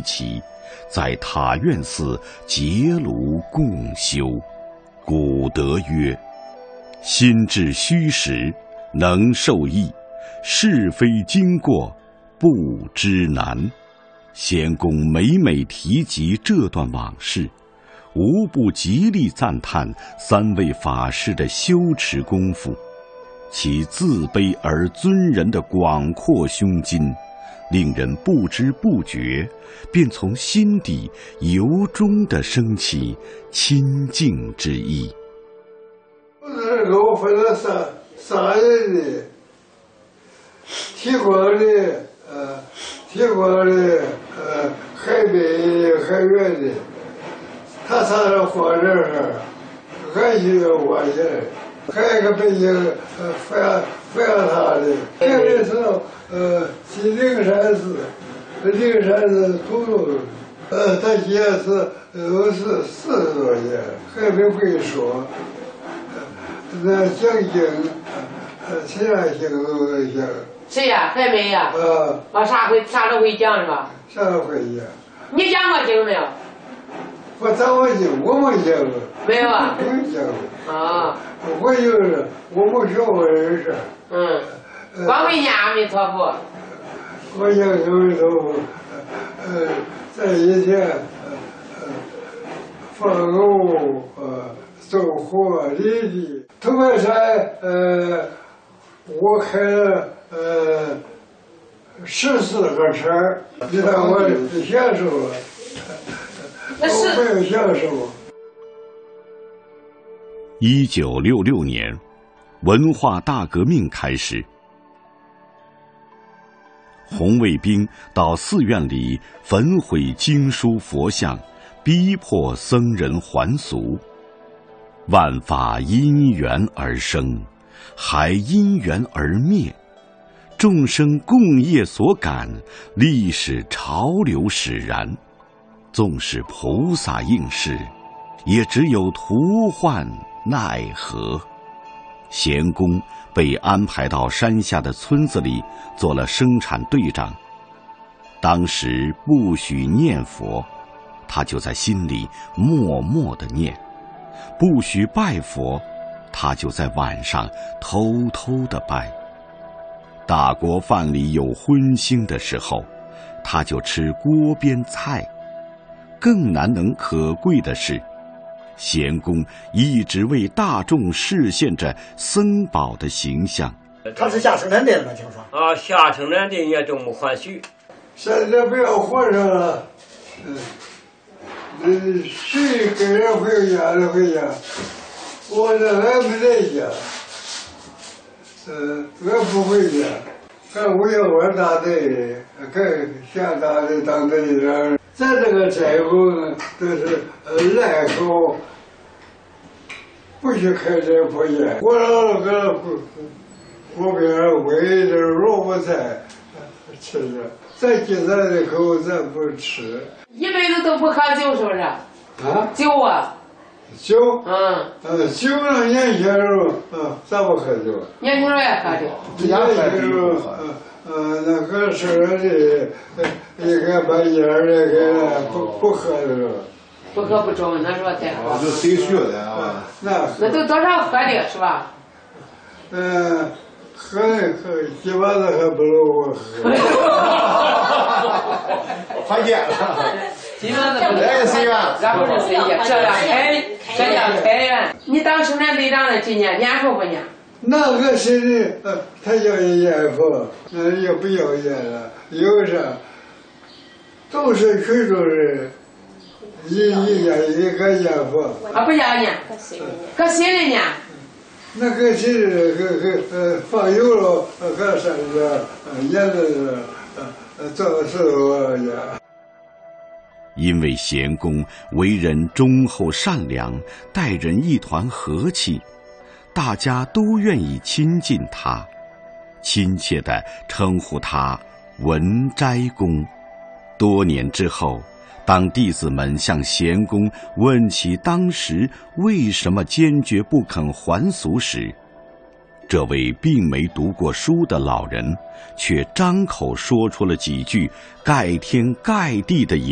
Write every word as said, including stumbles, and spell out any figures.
齐，在塔院寺结庐共修。古德曰：心致虚实，能受益；是非经过，不知难。贤公每每提及这段往事，无不极力赞叹三位法师的修持功夫，其自卑而尊人的广阔胸襟，令人不知不觉便从心底由衷地升起亲近之意。 我是给我分了三三人的，提光的，呃，提光的，呃，海北海远的，他常常放这儿，俺就要花钱。还有一个北京，呃，阜阳阜阳塔的，这个是呃，去灵山寺，灵山寺土路，呃，他现在是都是四十多钱，还没会说。那讲经，呃，其他经都能讲。 谁呀？还没呀？ 啊。 啊，啥会啥都会讲是吧？ 啥都会讲。 你讲过经没有？ 我讲过经，我没讲过。 没有啊？ 没讲过。 啊。 我就是我没学过人事。 嗯。光会念阿弥陀佛。 我讲阿弥陀佛，呃，在以前，呃，放牛，呃。走火犁地，头白山，呃，我开了呃十四个车，你看我享受了，我没有享受。 一九六六年，文化大革命开始，红卫兵到寺院里焚毁经书佛像，逼迫僧人还俗。万法因缘而生，还因缘而灭，众生共业所感，历史潮流使然。纵使菩萨应是，也只有徒唤奈何。贤公被安排到山下的村子里做了生产队长，当时不许念佛，他就在心里默默地念。不许拜佛，他就在晚上偷偷地拜。大锅饭里有荤腥的时候，他就吃锅边菜。更难能可贵的是，贤公一直为大众示现着僧宝的形象。 他是下生产队的吗？听说啊，下生产队也这么欢喜。 现在不要和尚了，嗯。嗯，谁跟人回家就回家，我这俺没在家，嗯，俺不回家，俺为了我大队，俺下大队当队长，咱这个斋后呢，都是呃赖口，不许开斋破宴。我老搁锅边煨点萝卜菜吃着，咱今咱的口咱不吃。 一辈子都不喝酒，是不是？啊，酒啊， 酒， 嗯， 呃，酒呢，年轻时候，嗯，咱不喝酒。 年轻时候也喝酒。 年轻时候，呃，呃，那个生产队，应该把烟儿那个不不喝的了。 不喝不中，那时候才喝。 就谁学的啊？ 那那都多少喝的是吧？ 嗯，喝喝，基本上还不如我喝。 发现了， 基本上都来个谁院？ 然后是谁呀？这样开，这样开源。你当生产队长的今年念佛不念？ 那个谁的，呃，他要念佛，那也不要念了，有啥？都是群众人，一一念一个念佛。 啊，不要念，搁心里念。 那个谁，个个呃放油了，搁山上，呃念的是，呃做事我呀。 因为贤公为人忠厚善良，待人一团和气，大家都愿意亲近他，亲切地称呼他文斋公。多年之后，当弟子们向贤公问起当时为什么坚决不肯还俗时，这位并没读过书的老人却张口说出了几句盖天盖地的